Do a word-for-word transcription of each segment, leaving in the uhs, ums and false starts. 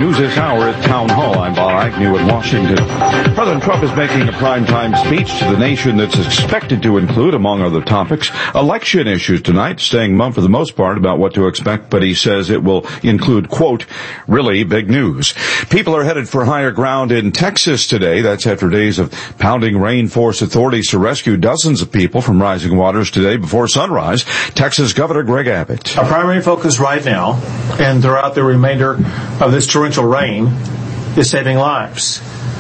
News this hour at Town Hall. I'm Bob Agnew in Washington. President Trump is making a primetime speech to the nation that's expected to include, among other topics, election issues tonight, staying mum for the most part about what to expect, but he says it will include, quote, really big news. People are headed for higher ground in Texas today. That's after days of pounding rain forced authorities to rescue dozens of people from rising waters today before sunrise. Texas Governor Greg Abbott. Our primary focus right now and throughout the remainder of this torrential rain is saving lives.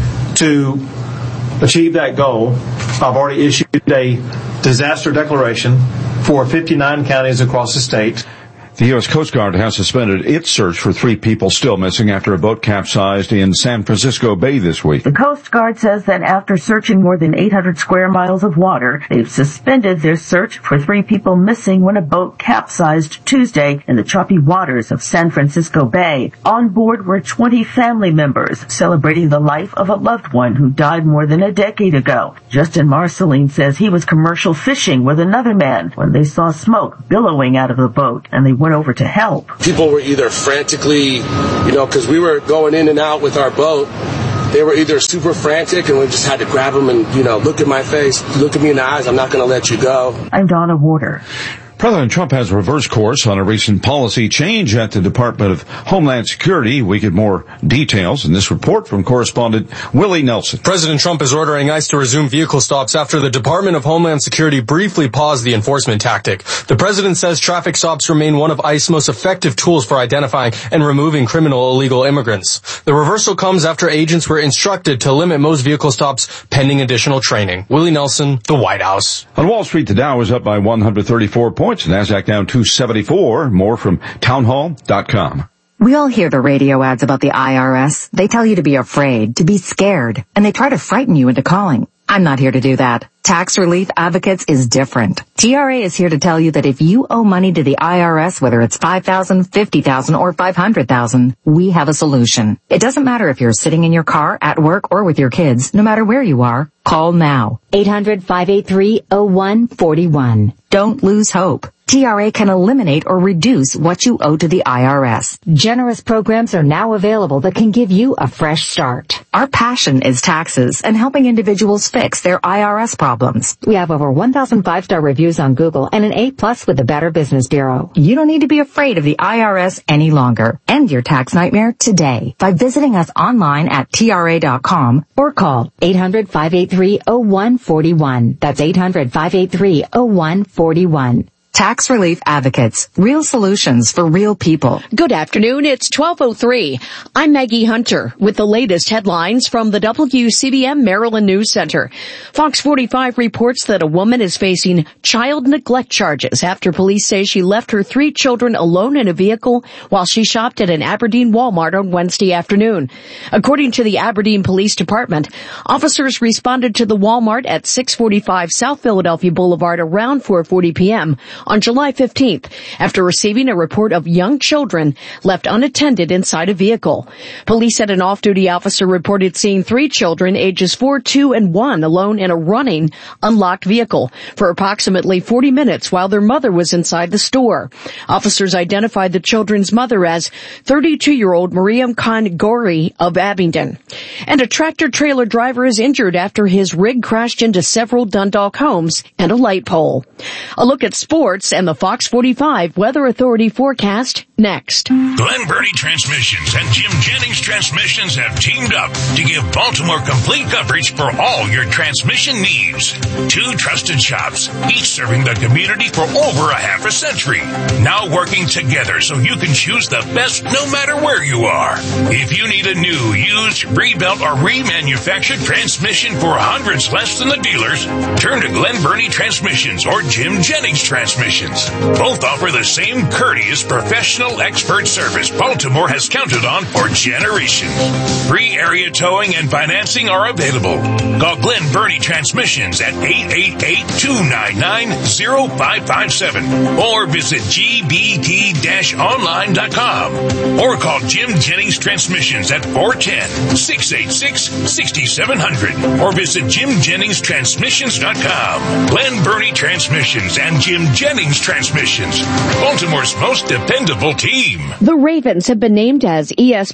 To achieve that goal, I've already issued a disaster declaration for fifty-nine counties across the state. The U S Coast Guard has suspended its search for three people still missing after a boat capsized in San Francisco Bay this week. The Coast Guard says that after searching more than eight hundred square miles of water, they've suspended their search for three people missing when a boat capsized Tuesday in the choppy waters of San Francisco Bay. On board were twenty family members celebrating the life of a loved one who died more than a decade ago. Justin Marceline says he was commercial fishing with another man when they saw smoke billowing out of the boat, and they went over to help. People were either frantically, you know, because we were going in and out with our boat. They were either super frantic and we just had to grab them and, you know, look at my face, look at me in the eyes. I'm not going to let you go. I'm Donna Warder. President Trump has reversed course on a recent policy change at the Department of Homeland Security. We get more details in this report from correspondent Willie Nelson. President Trump is ordering ICE to resume vehicle stops after the Department of Homeland Security briefly paused the enforcement tactic. The president says traffic stops remain one of ICE's most effective tools for identifying and removing criminal illegal immigrants. The reversal comes after agents were instructed to limit most vehicle stops pending additional training. Willie Nelson, the White House. On Wall Street, the Dow is up by one hundred thirty-four points. NASDAQ down two seventy-four. More from townhall dot com. We all hear the radio ads about the I R S. They tell you to be afraid, to be scared, and they try to frighten you into calling. I'm not here to do that. Tax Relief Advocates is different. T R A is here to tell you that if you owe money to the I R S, whether it's five thousand dollars, fifty thousand dollars, or five hundred thousand dollars, we have a solution. It doesn't matter if you're sitting in your car, at work, or with your kids. No matter where you are, call now. eight hundred, five eight three, oh one four one. Don't lose hope. T R A can eliminate or reduce what you owe to the I R S. Generous programs are now available that can give you a fresh start. Our passion is taxes and helping individuals fix their I R S problems. We have over one thousand five-star reviews on Google and an A plus with the Better Business Bureau. You don't need to be afraid of the I R S any longer. End your tax nightmare today by visiting us online at T R A dot com or call eight hundred, five eight three, oh one four one. That's eight hundred, five eight three, oh one four one. Tax Relief Advocates. Real solutions for real people. Good afternoon. It's twelve oh three. I'm Maggie Hunter with the latest headlines from the W C B M Maryland News Center. Fox forty-five reports that a woman is facing child neglect charges after police say she left her three children alone in a vehicle while she shopped at an Aberdeen Walmart on Wednesday afternoon. According to the Aberdeen Police Department, officers responded to the Walmart at six forty-five South Philadelphia Boulevard around four forty p.m. on July fifteenth after receiving a report of young children left unattended inside a vehicle. Police said an off-duty officer reported seeing three children ages four, two, and one alone in a running, unlocked vehicle for approximately forty minutes while their mother was inside the store. Officers identified the children's mother as thirty-two-year-old Mariam Khan Gori of Abingdon. And a tractor-trailer driver is injured after his rig crashed into several Dundalk homes and a light pole. A look at sports and the Fox forty-five Weather Authority forecast next. Glen Burnie Transmissions and Jim Jennings Transmissions have teamed up to give Baltimore complete coverage for all your transmission needs. Two trusted shops, each serving the community for over a half a century. Now working together so you can choose the best no matter where you are. If you need a new, used, rebuilt, or remanufactured transmission for hundreds less than the dealers, turn to Glen Burnie Transmissions or Jim Jennings Transmissions. Both offer the same courteous, professional, expert service Baltimore has counted on for generations. Free area towing and financing are available. Call Glen Burnie Transmissions at eight eight eight, two nine nine, oh five five seven or visit G B T online dot com or call Jim Jennings Transmissions at four one zero, six eight six, six seven zero zero or visit Jim Jennings Transmissions dot com. Glen Burnie Transmissions and Jim Jennings Transmissions, Baltimore's most dependable team. The Ravens have been named as E S P N's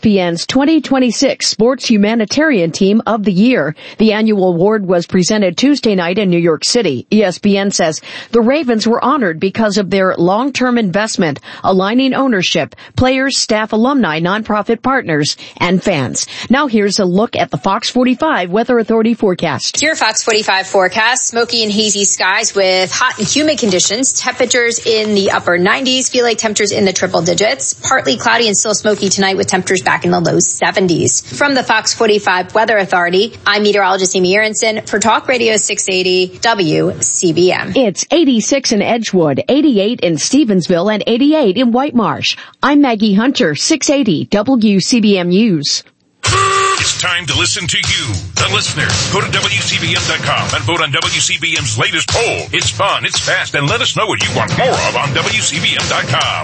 twenty twenty-six Sports Humanitarian Team of the Year. The annual award was presented Tuesday night in New York City. E S P N says the Ravens were honored because of their long-term investment, aligning ownership, players, staff, alumni, nonprofit partners, and fans. Now here's a look at the Fox forty-five Weather Authority forecast. Your Fox forty-five forecast, smoky and hazy skies with hot and humid conditions, temperatures in the upper nineties, feel like temperatures in the triple digits, partly cloudy and still smoky tonight with temperatures back in the low seventies. From the Fox forty-five Weather Authority, I'm meteorologist Amy Aronson for Talk Radio six eighty W C B M. It's eighty-six in Edgewood, eighty-eight in Stevensville, and eighty-eight in Whitemarsh. I'm Maggie Hunter, six eighty W C B M News. It's time to listen to you, the listener. Go to W C B M dot com and vote on W C B M's latest poll. It's fun, it's fast, and let us know what you want more of on W C B M dot com.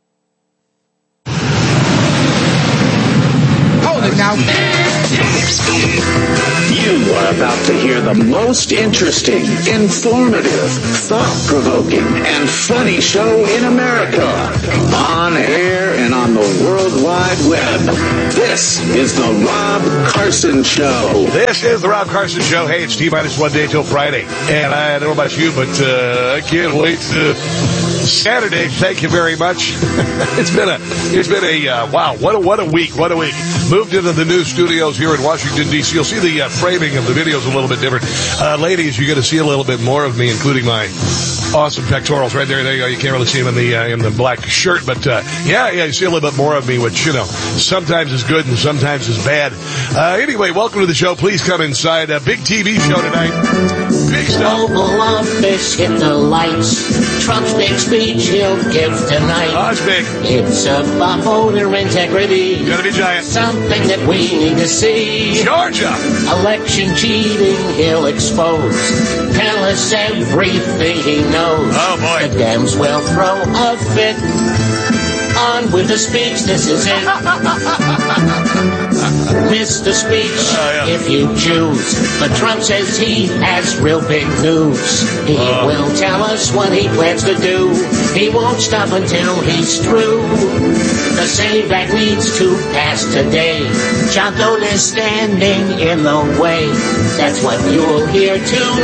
Hold it now. You are about to hear the most interesting, informative, thought-provoking, and funny show in America. On air and on the World Wide Web. This is the Rob Carson Show. This is the Rob Carson Show. Hey, it's T-minus one day till Friday. And I don't know about you, but uh, I can't wait to Saturday. Thank you very much. it's been a, it's been a, uh, wow, what a, what a week, what a week. Moved into the new studios here in Washington, D C You'll see the uh, framing of the videos a little bit different. Uh, ladies, you're going to see a little bit more of me, including my awesome pectorals right there. There you go. You can't really see them in the uh, in the black shirt, but uh, yeah, yeah, you see a little bit more of me, which, you know, sometimes is good and sometimes is bad. Uh, anyway, welcome to the show. Please come inside. A big T V show tonight. Big stuff. Oval Office, hit the lights. Trump's big speech he'll give tonight. Oh, it's big. It's about voter integrity. Gotta be giant. Something that we need to see. Georgia. Election cheating he'll expose. Tell us everything he knows. Oh, boy. The Dems will throw a fit. On with the speech, this is it. Miss the speech uh, yeah. if you choose. But Trump says he has real big news. He uh. will tell us what he plans to do. He won't stop until he's through. The Save Act needs to pass today. John Thone is standing in the way. That's what you'll hear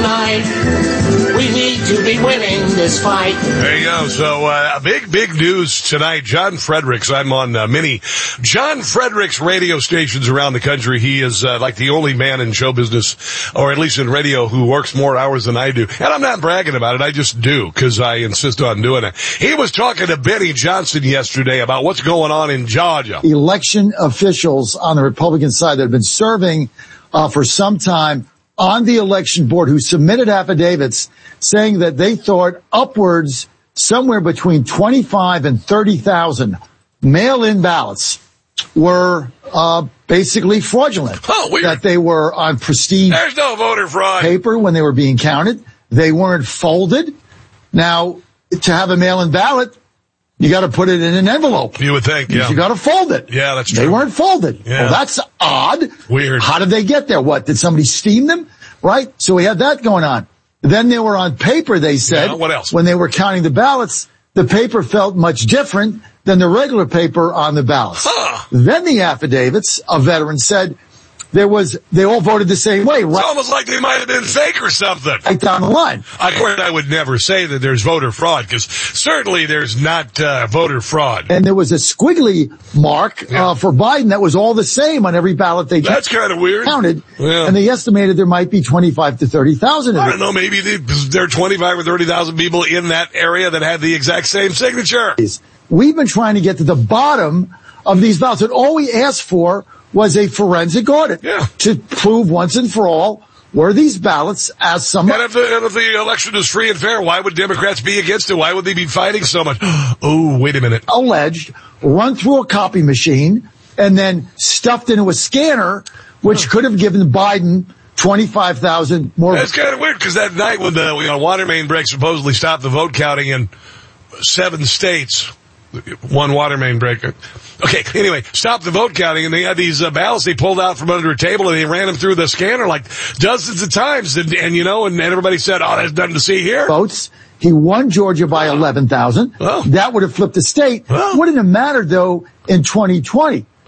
tonight. We need to be winning this fight. There you go. So, uh, big, big news tonight. John Fredericks. I'm on uh, many John Fredericks radio stations around the country. He is uh, like the only man in show business, or at least in radio, who works more hours than I do. And I'm not bragging about it. I just do, because I insist on doing it. He was talking to Benny Johnson yesterday about what's going on in Georgia. Election officials on the Republican side that have been serving uh, for some time on the election board, who submitted affidavits saying that they thought upwards somewhere between twenty-five and thirty thousand mail-in ballots were uh basically fraudulent. Oh, weird. That they were on pristine There's no voter fraud paper when they were being counted. They weren't folded. Now, to have a mail-in ballot, you got to put it in an envelope. You would think, yeah. You got to fold it. Yeah, that's true. They weren't folded. Yeah. Well, that's odd. Weird. How did they get there? What, did somebody steam them? Right? So we had that going on. Then they were on paper, they said. Yeah, what else? When they were counting the ballots, the paper felt much different than the regular paper on the ballots. Huh. Then the affidavits of veterans said there was, they all voted the same way. Right? It's almost like they might have been fake or something. Right down the line. Of course, I would never say that there's voter fraud, because certainly there's not uh, voter fraud. And there was a squiggly mark yeah. uh, for Biden that was all the same on every ballot they That's kind of weird. counted. Yeah. And they estimated there might be twenty-five to thirty thousand. I don't know, maybe they, there are twenty-five or thirty thousand people in that area that had the exact same signature. We've been trying to get to the bottom of these ballots, and all we asked for was a forensic audit yeah. to prove once and for all, were these ballots as some... And if, the, and if the election is free and fair, why would Democrats be against it? Why would they be fighting so much? Oh, wait a minute. Alleged, run through a copy machine, and then stuffed into a scanner, which could have given Biden twenty-five thousand more... That's kind of weird, because that night when the you know, water main break supposedly stopped the vote counting in seven states... One water main breaker. Okay, anyway, stopped the vote counting, and they had these uh, ballots they pulled out from under a table, and they ran them through the scanner like dozens of times. And, and you know, and, and everybody said, oh, there's nothing to see here. Votes. He won Georgia by eleven thousand. Oh. That would have flipped the state. Oh. Wouldn't have mattered, though, in twenty twenty.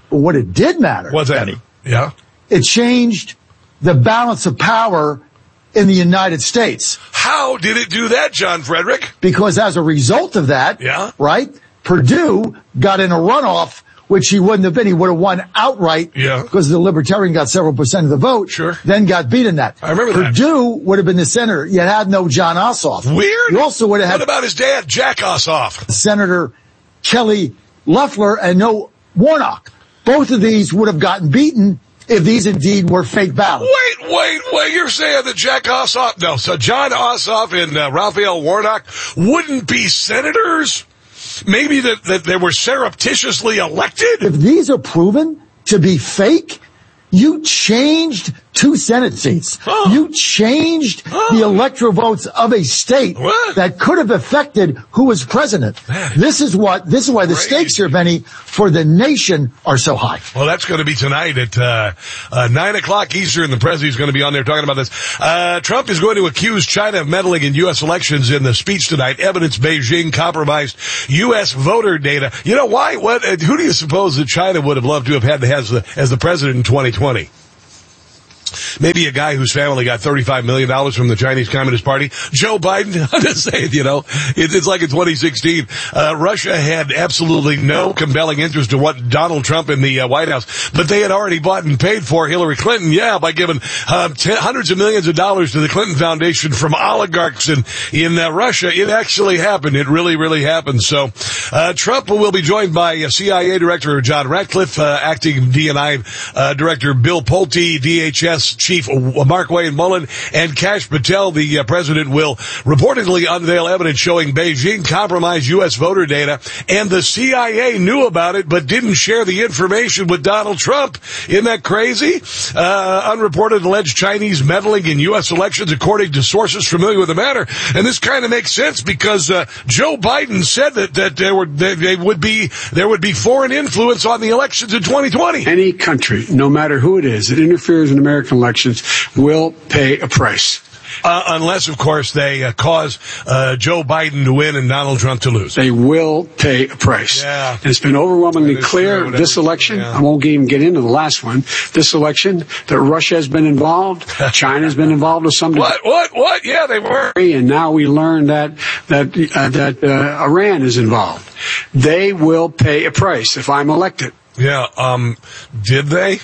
But what it did matter. What's that? Benny, yeah. It changed the balance of power in the United States. How did it do that, John Frederick? Because as a result of that, yeah. right, Perdue got in a runoff, which he wouldn't have been. He would have won outright yeah. because the Libertarian got several percent of the vote. Sure. Then got beat in that. I remember Perdue that. Perdue would have been the senator. You had no John Ossoff. Weird. You also would have had. What about his dad, Jack Ossoff? Senator Kelly Loeffler and no Warnock. Both of these would have gotten beaten if these indeed were fake ballots. Wait, wait, wait. You're saying that Jack Ossoff, no, so John Ossoff and uh, Raphael Warnock wouldn't be senators? Maybe that, that they were surreptitiously elected? If these are proven to be fake, you changed two Senate seats. Oh. You changed oh. the electoral votes of a state what? that could have affected who was president. Man. This is what, this is why the Crazy. stakes here, Benny, for the nation are so high. Well, that's going to be tonight at uh, uh nine o'clock Eastern. The president's going to be on there talking about this. Uh Trump is going to accuse China of meddling in U S elections in the speech tonight. Evidence Beijing compromised U S voter data. You know why? What? Uh, who do you suppose that China would have loved to have had as the, as the president in twenty twenty? Maybe a guy whose family got thirty-five million dollars from the Chinese Communist Party. Joe Biden, I'm just saying, you know, it, it's like in twenty sixteen. Uh, Russia had absolutely no compelling interest in what Donald Trump in the uh, White House, but they had already bought and paid for Hillary Clinton, yeah, by giving uh, ten, hundreds of millions of dollars to the Clinton Foundation from oligarchs in, in uh, Russia. It actually happened. It really, really happened. So uh, Trump will be joined by uh, C I A Director John Ratcliffe, uh, acting D and I uh, Director Bill Pulte, D H S Chief Mark Wayne Mullen, and Kash Patel. The uh, president will reportedly unveil evidence showing Beijing compromised U S voter data, and the C I A knew about it but didn't share the information with Donald Trump. Isn't that crazy? Uh, unreported alleged Chinese meddling in U S elections, according to sources familiar with the matter. And this kind of makes sense because uh, Joe Biden said that that there were that they would be there would be foreign influence on the elections in twenty twenty. Any country, no matter who it is, that interferes in American elections will pay a price. Uh, unless, of course, they uh, cause uh, Joe Biden to win and Donald Trump to lose. They will pay a price. Yeah. And it's been overwhelmingly clear true, this election, yeah. I won't even get into the last one, this election, that Russia has been involved, China has been involved with some degree. What, what, what? Yeah, they were. And now we learn that, that, uh, that uh, Iran is involved. They will pay a price if I'm elected. Yeah, um, did they?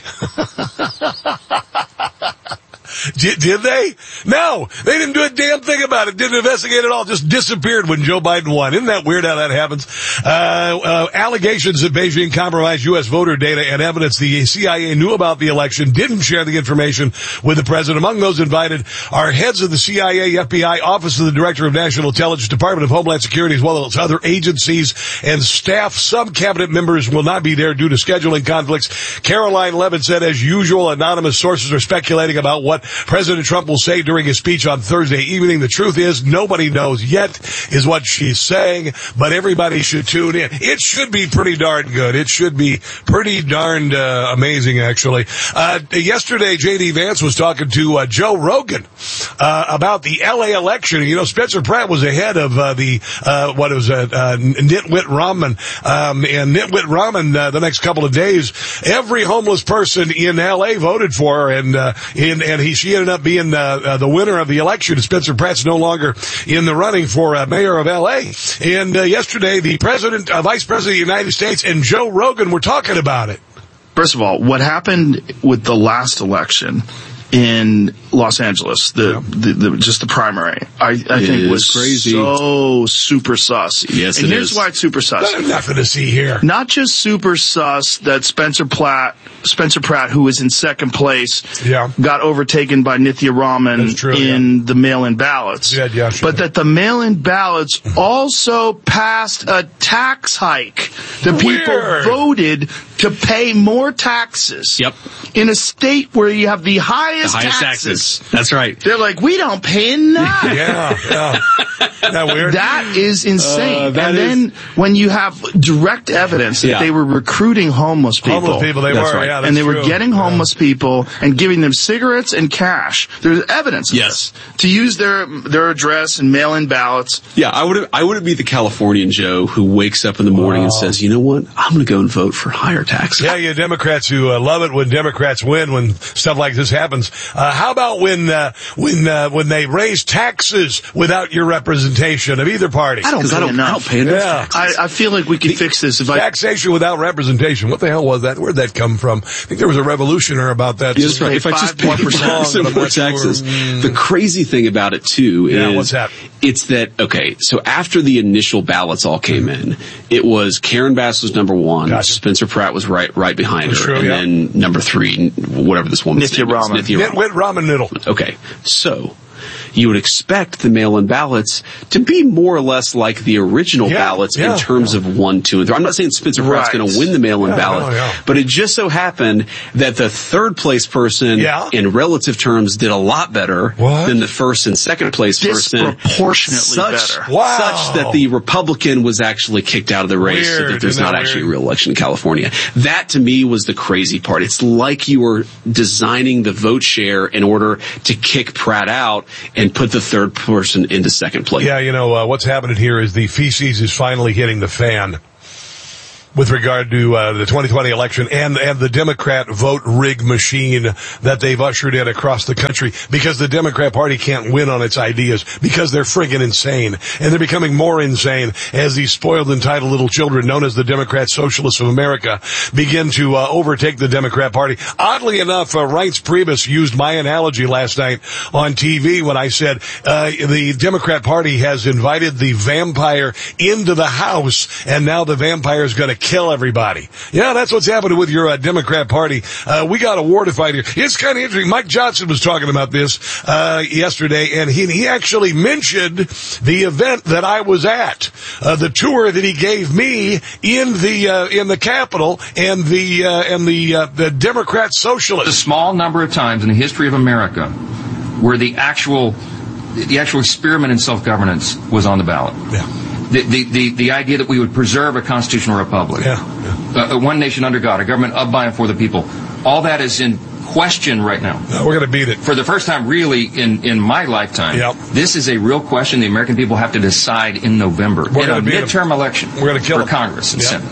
Did, did they? No, they didn't do a damn thing about it. Didn't investigate at all. Just disappeared when Joe Biden won. Isn't that weird how that happens? Uh, uh, allegations that Beijing compromised U S voter data and evidence the C I A knew about the election, didn't share the information with the president. Among those invited are heads of the C I A, F B I, Office of the Director of National Intelligence, Department of Homeland Security, as well as other agencies and staff. Some cabinet members will not be there due to scheduling conflicts. Caroline Levitt said, as usual, anonymous sources are speculating about what President Trump will say during his speech on Thursday evening. The truth is, nobody knows yet, is what she's saying, but everybody should tune in. It should be pretty darn good. It should be pretty darned uh, amazing, actually. Uh, yesterday, J D. Vance was talking to uh, Joe Rogan uh, about the L A election. You know, Spencer Pratt was ahead of uh, the, uh, what was it, uh, Nitwit Rahman. Um, and Nitwit Rahman, uh, the next couple of days, every homeless person in L A voted for her, and, uh, and, and he, she ended up being uh, uh, the winner of the election. Spencer Pratt's no longer in the running for uh, mayor of L A. And uh, yesterday, the president, uh, vice president of the United States, and Joe Rogan were talking about it. First of all, what happened with the last election in Los Angeles, the, yeah. the, the just the primary, I, I think was crazy. So super sus. Yes, and it here's is. why it's super sus. There's nothing to see here. Not just super sus that Spencer Pratt, Spencer Pratt, who was in second place, yeah. got overtaken by Nithya Raman true, in yeah. the mail-in ballots. Yeah, yeah, sure. But that the mail-in ballots also passed a tax hike. The people Weird. voted to pay more taxes. Yep. In a state where you have the highest highest, the highest taxes. taxes. That's right. They're like, we don't pay nothing. Yeah, yeah. Isn't that weird? That is insane. Uh, that and is... then when you have direct evidence that yeah. they were recruiting homeless people. Homeless people, they that's were, right. yeah, that's And they true. were getting homeless yeah. people and giving them cigarettes and cash. There's evidence of yes. this. To use their their address and mail in ballots. Yeah, I would I wouldn't be the Californian Joe who wakes up in the morning wow. and says, you know what, I'm going to go and vote for higher taxes. Yeah, you Democrats who uh, love it when Democrats win, when stuff like this happens. Uh, how about when uh, when uh, when they raise taxes without your representation of either party? I don't pay I don't, enough. I don't pay enough yeah. taxes. I, I feel like we could the, fix this. If taxation I, without representation. What the hell was that? Where'd that come from? I think there was a revolutionary about that. Yeah, that's right. If I just pay one percent more taxes. Sure. The crazy thing about it, too, yeah, is what's that? It's that, okay, so after the initial ballots all came in, it was Karen Bass was number one, gotcha. Spencer Pratt was right right behind her, true, and yeah. then number three, whatever this woman's Nithya name Raman. is. Nithya Raman. Raman Noodle. Okay, so you would expect the mail-in ballots to be more or less like the original yeah, ballots yeah, in terms yeah. of one, two, and three. I'm not saying Spencer Pratt's right. going to win the mail-in yeah, ballot, no, yeah. but it just so happened that the third place person, yeah. in relative terms, did a lot better what? than the first and second place person. Disproportionately such, better. Wow. Such that the Republican was actually kicked out of the race, Weird. so that there's Isn't not that actually a weird? real election in California. That, to me, was the crazy part. It's like you were designing the vote share in order to kick Pratt out and put the third person into second place. Yeah, you know, uh, what's happening here is the feces is finally hitting the fan with regard to uh, the twenty twenty election and and the Democrat vote rig machine that they've ushered in across the country, because the Democrat Party can't win on its ideas because they're friggin' insane. And they're becoming more insane as these spoiled, entitled little children known as the Democrat Socialists of America begin to uh, overtake the Democrat Party. Oddly enough, uh, Reince Priebus used my analogy last night on T V when I said uh, the Democrat Party has invited the vampire into the house, and now the vampire is going to kill everybody. Yeah, that's what's happening with your uh, Democrat Party. Uh, we got a war to fight here. It's kind of interesting. Mike Johnson was talking about this uh, yesterday, and he, he actually mentioned the event that I was at, uh, the tour that he gave me in the uh, in the Capitol, and the uh, and the uh, the Democrat Socialists. A small number of times in the history of America where the actual the actual experiment in self-governance was on the ballot. Yeah. The, the, the, the idea that we would preserve a constitutional republic, yeah, yeah. Uh, one nation under God, a government of, by, and for the people, all that is in question right now. No, we're going to beat it. For the first time, really, in, in my lifetime, yep. this is a real question the American people have to decide in November. We're in a midterm them. election we're gonna kill for them. Congress and yep. Senate.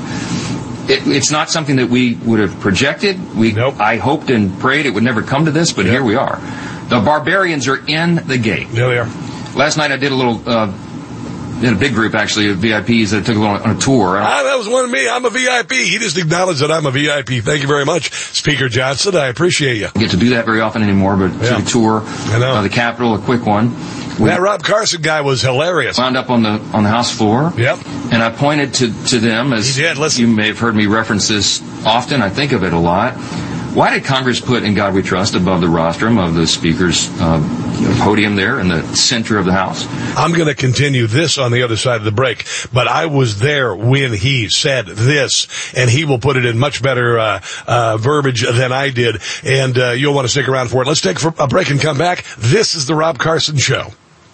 It, it's not something that we would have projected. We, nope. I hoped and prayed it would never come to this, but yep. here we are. The barbarians are in the gate. There they are. Last night I did a little... Uh, in a big group, actually, of V I Ps that took a little on a tour. Ah, that was one of me. I'm a V I P. He just acknowledged that I'm a V I P. Thank you very much, Speaker Johnson. I appreciate you. I get to do that very often anymore, but yeah. took a tour of the Capitol, a quick one. We, that Rob Carson guy was hilarious. Wound up on the on the House floor. Yep. And I pointed to, to them, as he did, listen. You may have heard me reference this often. I think of it a lot. Why did Congress put In God We Trust above the rostrum of the Speaker's uh, podium there in the center of the House? I'm going to continue this on the other side of the break, but I was there when he said this, and he will put it in much better uh, uh, verbiage than I did, and uh, you'll want to stick around for it. Let's take a break and come back. This is the Rob Carson Show.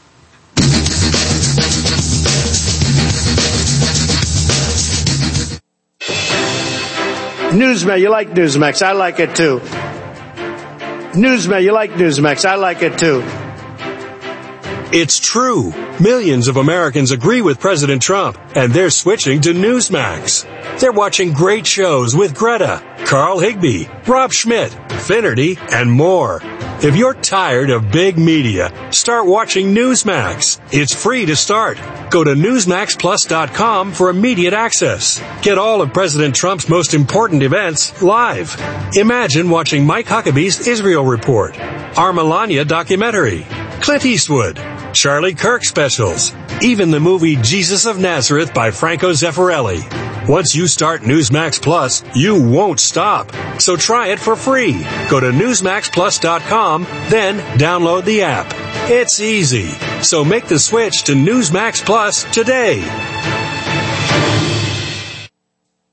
Newsmax, you like Newsmax. I like it too. Newsmax, you like Newsmax. I like it too. It's true. Millions of Americans agree with President Trump, and they're switching to Newsmax. They're watching great shows with Greta, Carl Higbie, Rob Schmidt, Finnerty, and more. If you're tired of big media, start watching Newsmax. It's free to start. Go to newsmax plus dot com for immediate access. Get all of President Trump's most important events live. Imagine watching Mike Huckabee's Israel Report, our Melania documentary, Clint Eastwood, Charlie Kirk specials, even the movie Jesus of Nazareth by Franco Zeffirelli. Once you start Newsmax Plus, you won't stop. So try it for free. Go to newsmax plus dot com, then download the app. It's easy. So make the switch to Newsmax Plus today.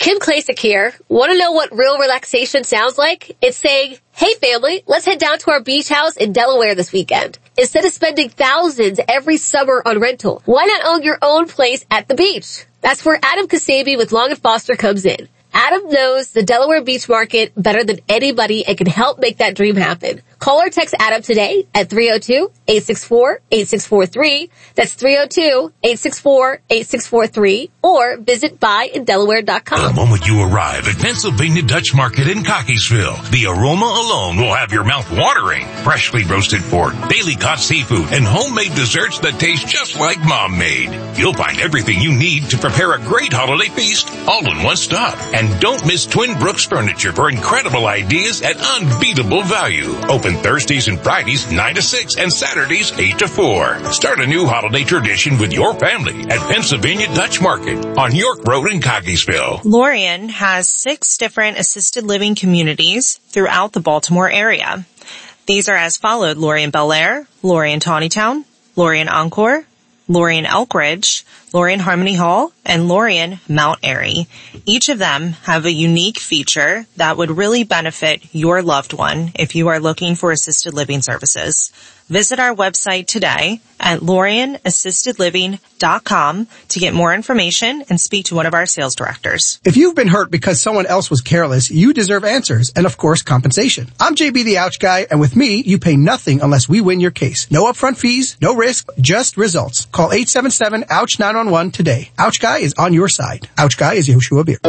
Kim Klasick here. Want to know what real relaxation sounds like? It's saying, hey family, let's head down to our beach house in Delaware this weekend. Instead of spending thousands every summer on rental, why not own your own place at the beach? That's where Adam Kasabi with Long and Foster comes in. Adam knows the Delaware beach market better than anybody and can help make that dream happen. Call or text Adam today at three oh two, eight six four, eight six four three. That's three oh two, eight six four, eight six four three. Or visit buy in delaware dot com. The moment you arrive at Pennsylvania Dutch Market in Cockeysville, the aroma alone will have your mouth watering. Freshly roasted pork, daily caught seafood, and homemade desserts that taste just like Mom made. You'll find everything you need to prepare a great holiday feast all in one stop. And don't miss Twin Brooks Furniture for incredible ideas at unbeatable value. Open Thursdays and Fridays nine to six and Saturdays eight to four. Start a new holiday tradition with your family at Pennsylvania Dutch Market on York Road in Cockeysville. Lorien has six different assisted living communities throughout the Baltimore area. These are as followed: Lorien Bel Air, Lorien Tawnytown, Lorien Encore, Lorien Elkridge, Lorien Harmony Hall, and Lorien Mount Airy. Each of them have a unique feature that would really benefit your loved one if you are looking for assisted living services. Visit our website today at lorien assisted living dot com to get more information and speak to one of our sales directors. If you've been hurt because someone else was careless, you deserve answers and, of course, compensation. I'm J B the Ouch Guy, and with me, you pay nothing unless we win your case. No upfront fees, no risk, just results. Call eight seven seven, ouch nine one one today. Ouch Guy is on your side. Ouch Guy is Yehoshua Beer.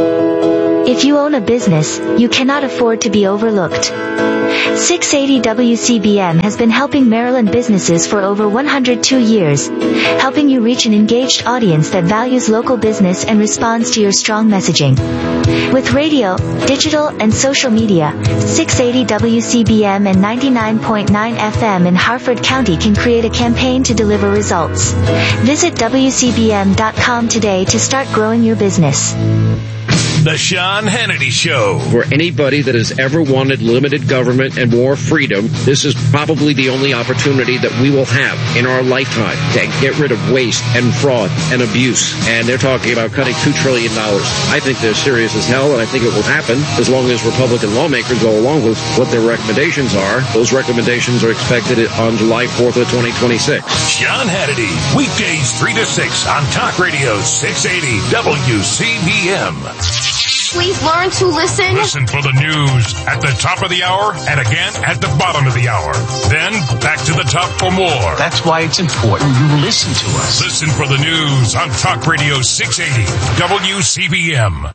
If you own a business, you cannot afford to be overlooked. six eighty W C B M has been helping Maryland businesses for over one hundred two years, helping you reach an engaged audience that values local business and responds to your strong messaging. With radio, digital, and social media, six eighty W C B M and ninety-nine point nine F M in Harford County can create a campaign to deliver results. Visit W C B M dot com today to start growing your business. The Sean Hannity Show. For anybody that has ever wanted limited government and more freedom, this is probably the only opportunity that we will have in our lifetime to get rid of waste and fraud and abuse. And they're talking about cutting two trillion dollars. I think they're serious as hell, and I think it will happen as long as Republican lawmakers go along with what their recommendations are. Those recommendations are expected on July fourth of twenty twenty-six. Sean Hannity, weekdays three to six on Talk Radio six eighty W C B M. Please learn to listen. Listen for the news at the top of the hour and again at the bottom of the hour. Then back to the top for more. That's why it's important you listen to us. Listen for the news on Talk Radio six eighty W C B M.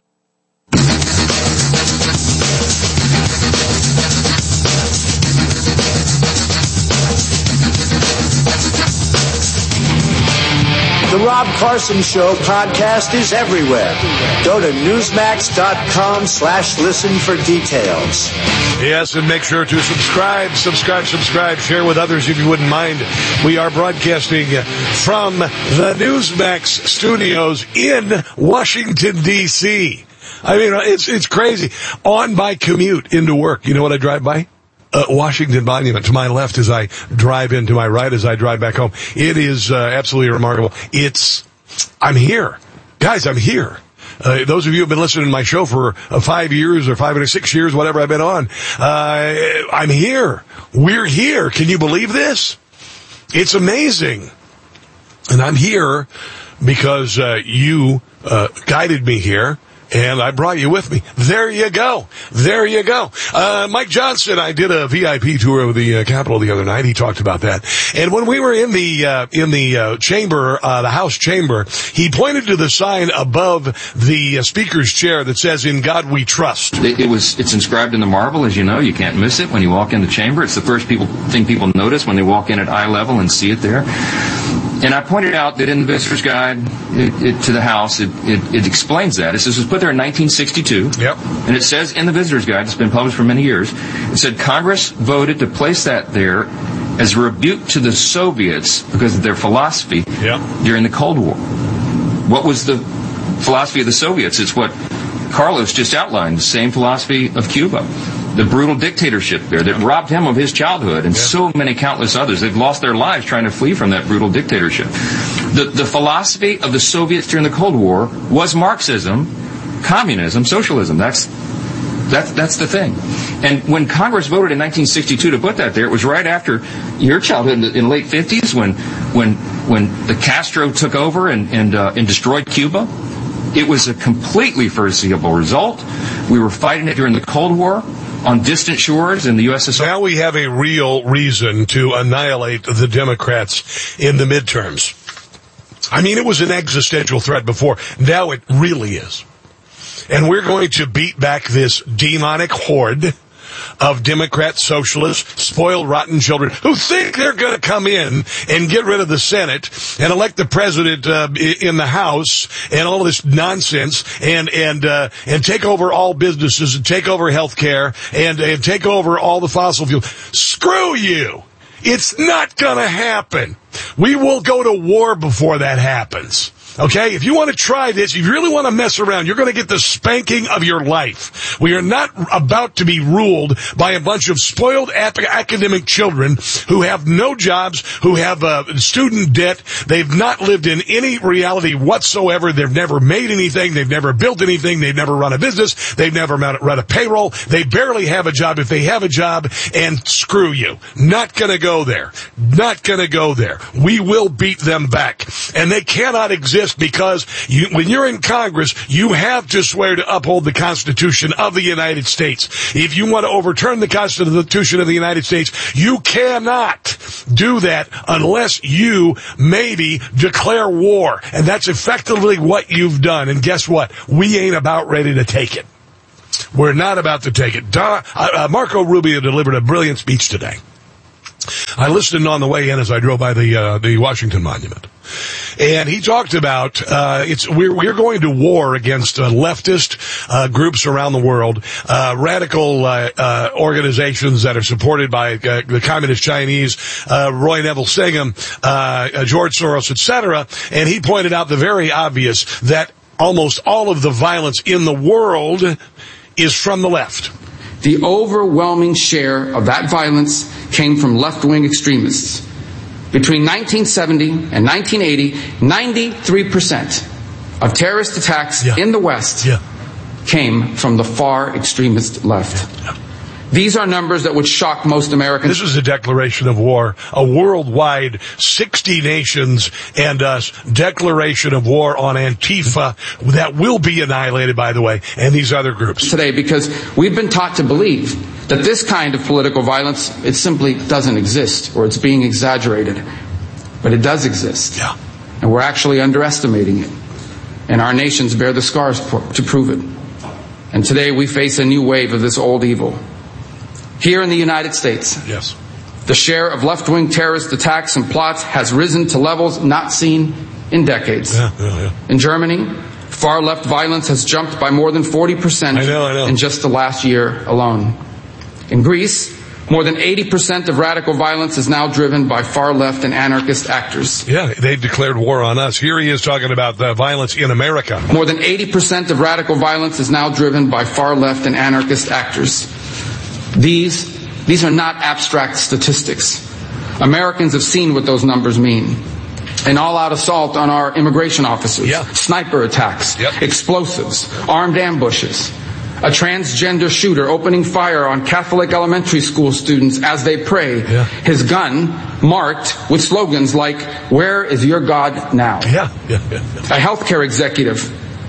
The Rob Carson Show podcast is everywhere. Go to newsmax.com slash listen for details. Yes, and make sure to subscribe, subscribe, subscribe, share with others if you wouldn't mind. We are broadcasting from the Newsmax studios in Washington, D C I mean, it's it's crazy. On my commute into work, you know what I drive by? Uh, Washington Monument to my left as I drive in, to my right as I drive back home. It is uh, absolutely remarkable. It's, I'm here. Guys, I'm here. Uh, those of you who have been listening to my show for uh, five years or five or six years, whatever I've been on, uh, I'm here. We're here. Can you believe this? It's amazing. And I'm here because uh, you uh, guided me here. And I brought you with me. There you go. There you go. Uh, Mike Johnson, I did a V I P tour of the uh, Capitol the other night. He talked about that. And when we were in the, uh, in the, uh, chamber, uh, the House chamber, he pointed to the sign above the uh, speaker's chair that says, "In God We Trust." It, it was, it's inscribed in the marble, as you know. You can't miss it when you walk in the chamber. It's the first people, thing people notice when they walk in at eye level and see it there. And I pointed out that in the Visitor's Guide it, it, to the House, it, it, it explains that. It says it was put there in nineteen sixty-two. Yep. And it says in the Visitor's Guide, it's been published for many years, it said Congress voted to place that there as a rebuke to the Soviets because of their philosophy yep. during the Cold War. What was the philosophy of the Soviets? It's what Carlos just outlined, the same philosophy of Cuba. The brutal dictatorship there that robbed him of his childhood and yeah. so many countless others. They've lost their lives trying to flee from that brutal dictatorship. The, the philosophy of the Soviets during the Cold War was Marxism, communism, socialism. That's That's, that's the thing. And when Congress voted in nineteen sixty-two to put that there, it was right after your childhood in the, in the late fifties when when when the Castro took over and, and, uh, and destroyed Cuba. It was a completely foreseeable result. We were fighting it during the Cold War on distant shores in the U S S R. Now we have a real reason to annihilate the Democrats in the midterms. I mean, it was an existential threat before. Now it really is. And we're going to beat back this demonic horde of Democrat, socialist, spoiled, rotten children who think they're going to come in and get rid of the Senate and elect the president uh, in the House and all this nonsense and and uh, and take over all businesses and take over health care and, and take over all the fossil fuel. Screw you. It's not going to happen. We will go to war before that happens. Okay, if you want to try this, if you really want to mess around, you're going to get the spanking of your life. We are not about to be ruled by a bunch of spoiled ap- academic children who have no jobs, who have uh, student debt. They've not lived in any reality whatsoever. They've never made anything. They've never built anything. They've never run a business. They've never run a payroll. They barely have a job if they have a job. And screw you. Not going to go there. Not going to go there. We will beat them back. And they cannot exist because you, when you're in Congress, you have to swear to uphold the Constitution of the United States. If you want to overturn the Constitution of the United States, you cannot do that unless you maybe declare war. And that's effectively what you've done. And guess what? We ain't about ready to take it. We're not about to take it. Don, uh, Marco Rubio delivered a brilliant speech today. I listened on the way in as I drove by the uh, the Washington Monument, and he talked about uh, it's we're we're going to war against uh, leftist uh, groups around the world, uh, radical uh, uh, organizations that are supported by uh, the Communist Chinese, uh, Roy Neville Singham, uh, George Soros, et cetera. And he pointed out the very obvious that almost all of the violence in the world is from the left. The overwhelming share of that violence came from left-wing extremists. Between nineteen seventy and nineteen eighty, ninety-three percent of terrorist attacks yeah. in the West yeah. came from the far extremist left. Yeah. These are numbers that would shock most Americans. This is a declaration of war, a worldwide sixty nations and a declaration of war on Antifa that will be annihilated, by the way, and these other groups. Today, because we've been taught to believe that this kind of political violence, it simply doesn't exist, or it's being exaggerated. But it does exist. Yeah. And we're actually underestimating it. And our nations bear the scars to prove it. And today we face a new wave of this old evil. Here in the United States, yes, the share of left-wing terrorist attacks and plots has risen to levels not seen in decades. Yeah, yeah, yeah. In Germany, far-left violence has jumped by more than forty percent I know, I know. in just the last year alone. In Greece, more than eighty percent of radical violence is now driven by far-left and anarchist actors. Yeah, they declared war on us. Here he is talking about the violence in America. More than eighty percent of radical violence is now driven by far-left and anarchist actors. These, these are not abstract statistics. Americans have seen what those numbers mean. An all-out assault on our immigration officers, yeah. sniper attacks, yep. explosives, armed ambushes, a transgender shooter opening fire on Catholic elementary school students as they pray, yeah. his gun marked with slogans like, "Where is your God now?" Yeah. Yeah, yeah, yeah. A healthcare executive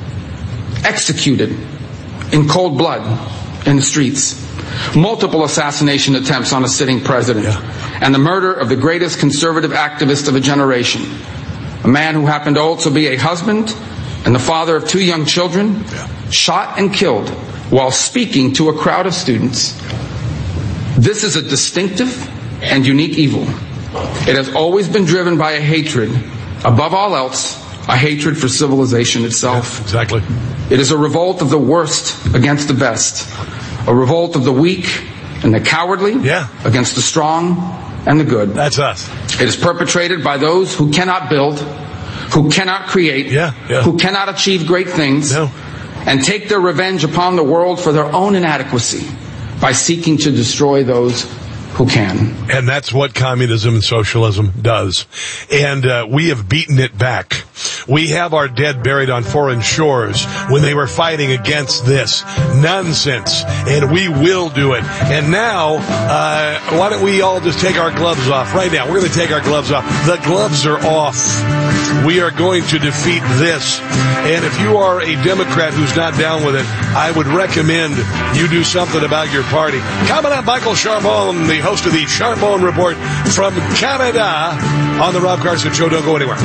executed in cold blood in the streets. Multiple assassination attempts on a sitting president. Yeah. And the murder of the greatest conservative activist of a generation. A man who happened to also be a husband and the father of two young children, yeah. shot and killed while speaking to a crowd of students. This is a distinctive and unique evil. It has always been driven by a hatred, above all else, a hatred for civilization itself. Yeah, exactly. It is a revolt of the worst against the best. A revolt of the weak and the cowardly yeah. against the strong and the good. That's us. It is perpetrated by those who cannot build, who cannot create, yeah, yeah. who cannot achieve great things, no. and take their revenge upon the world for their own inadequacy by seeking to destroy those who can. And that's what communism and socialism does. And uh, we have beaten it back. We have our dead buried on foreign shores when they were fighting against this nonsense, and we will do it. And now, uh, why don't we all just take our gloves off right now? We're going to take our gloves off. The gloves are off. We are going to defeat this. And if you are a Democrat who's not down with it, I would recommend you do something about your party. Coming up, Michael Charbon, the host of the Charbon Report from Canada on the Rob Carson Show. Don't go anywhere.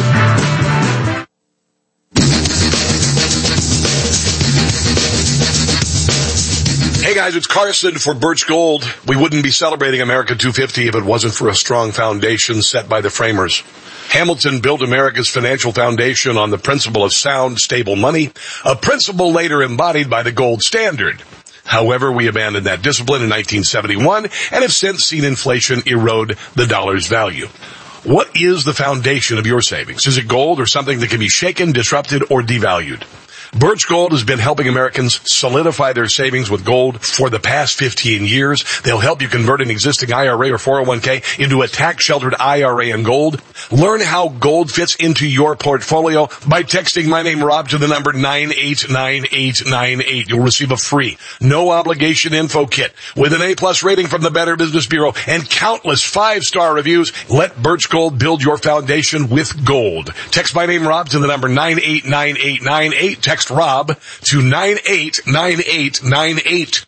Hey guys, it's Carson for Birch Gold. We wouldn't be celebrating America two fifty if it wasn't for a strong foundation set by the framers. Hamilton built America's financial foundation on the principle of sound, stable money, a principle later embodied by the gold standard. However, we abandoned that discipline in nineteen seventy-one and have since seen inflation erode the dollar's value. What is the foundation of your savings? Is it gold or something that can be shaken, disrupted, or devalued? Birch Gold has been helping Americans solidify their savings with gold for the past fifteen years. They'll help you convert an existing I R A or four oh one k into a tax-sheltered I R A in gold. Learn how gold fits into your portfolio by texting my name, Rob, to the number nine eight nine eight nine eight. You'll receive a free, no-obligation info kit with an A-plus rating from the Better Business Bureau and countless five-star reviews. Let Birch Gold build your foundation with gold. Text my name, Rob, to the number nine eight nine eight nine eight. Text Rob to nine eight nine eight nine eight.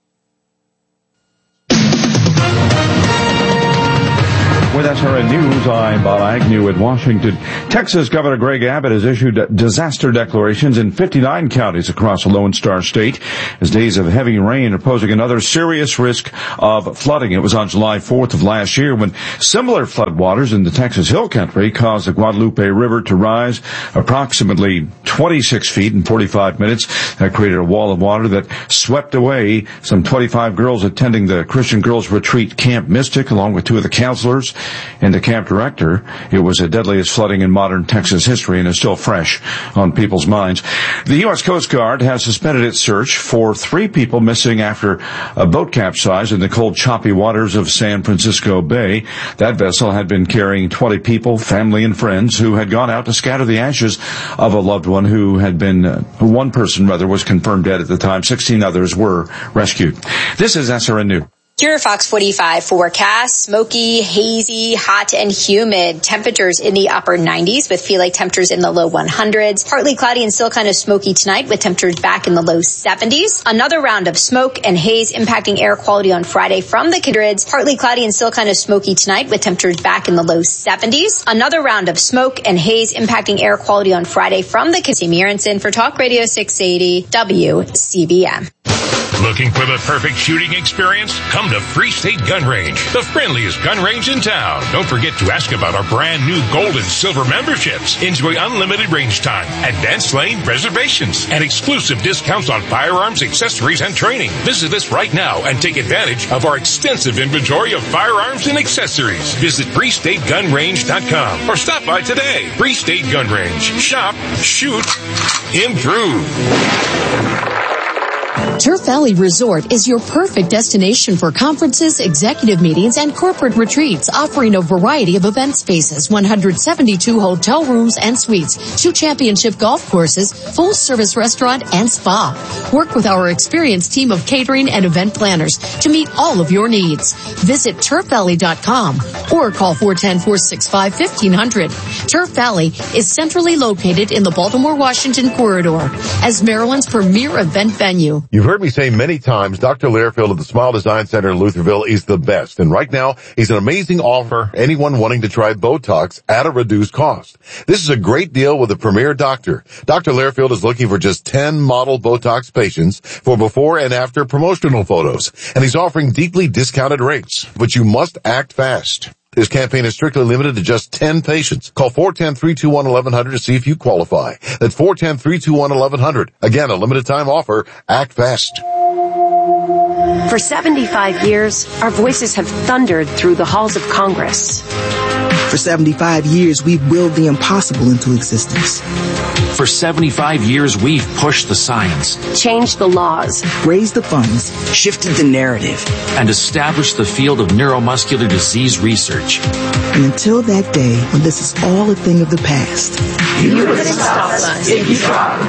With S R N News, I'm Bob Agnew in Washington. Texas Governor Greg Abbott has issued disaster declarations in fifty-nine counties across the Lone Star State as days of heavy rain are posing another serious risk of flooding. It was on July fourth of last year when similar floodwaters in the Texas Hill Country caused the Guadalupe River to rise approximately twenty-six feet in forty-five minutes. That created a wall of water that swept away some twenty-five girls attending the Christian Girls Retreat Camp Mystic, along with two of the counselors and the camp director. It was the deadliest flooding in modern Texas history and is still fresh on people's minds. The U S Coast Guard has suspended its search for three people missing after a boat capsized in the cold, choppy waters of San Francisco Bay. That vessel had been carrying twenty people, family and friends, who had gone out to scatter the ashes of a loved one who had been, uh, one person rather, was confirmed dead at the time. sixteen others were rescued. This is S R N News. Your Fox forty-five forecast: smoky, hazy, hot, and humid. Temperatures in the upper nineties with feel-like temperatures in the low hundreds. Partly cloudy and still kind of smoky tonight with temperatures back in the low seventies. Another round of smoke and haze impacting air quality on Friday from the Kindreds. Partly cloudy and still kind of smoky tonight with temperatures back in the low seventies. Another round of smoke and haze impacting air quality on Friday from the Kindreds. Amy Aronson for Talk Radio six eighty W C B M. Looking for the perfect shooting experience? Come to Free State Gun Range, the friendliest gun range in town. Don't forget to ask about our brand new gold and silver memberships. Enjoy unlimited range time, advanced lane reservations, and exclusive discounts on firearms, accessories, and training. Visit us right now and take advantage of our extensive inventory of firearms and accessories. Visit free state gun range dot com or stop by today. Free State Gun Range. Shop, shoot, improve. Turf Valley Resort is your perfect destination for conferences, executive meetings, and corporate retreats, offering a variety of event spaces, one hundred seventy-two hotel rooms and suites, two championship golf courses, full-service restaurant, and spa. Work with our experienced team of catering and event planners to meet all of your needs. Visit turf valley dot com or call four one zero, four six five, one five zero zero. Turf Valley is centrally located in the Baltimore-Washington corridor as Maryland's premier event venue. You've heard me say many times, Doctor Lairfield of the Smile Design Center in Lutherville is the best. And right now, he's an amazing offer for anyone wanting to try Botox at a reduced cost. This is a great deal with a premier doctor. Doctor Lairfield is looking for just ten model Botox patients for before and after promotional photos. And he's offering deeply discounted rates. But you must act fast. This campaign is strictly limited to just ten patients. Call four one zero, three two one, one one zero zero to see if you qualify. That's four one zero, three two one, one one zero zero. Again, a limited time offer. Act fast. For seventy-five years, our voices have thundered through the halls of Congress. For seventy-five years, we've willed the impossible into existence. For seventy-five years, we've pushed the science, changed the laws, raised the funds, shifted the narrative, and established the field of neuromuscular disease research. And until that day when this is all a thing of the past, you couldn't stop us if you tried.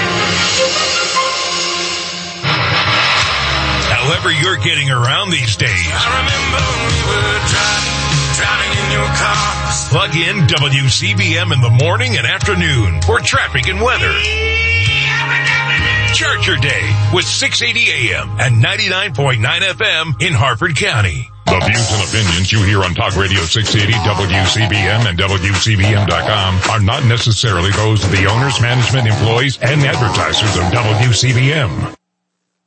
However you're getting around these days. I remember we were driving, driving in your car. Plug in W C B M in the morning and afternoon for traffic and weather. Start your day with six eighty A M and ninety-nine point nine F M in Harford County. The views and opinions you hear on Talk Radio six eighty, W C B M, and W C B M dot com are not necessarily those of the owners, management, employees, and advertisers of W C B M.